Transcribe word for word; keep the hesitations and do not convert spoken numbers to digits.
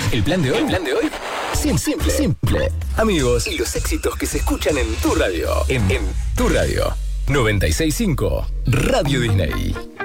El plan de hoy, el plan de hoy, simple, simple, simple. Amigos, y los éxitos que se escuchan en tu radio. En, en tu radio. noventa y seis punto cinco Radio Disney.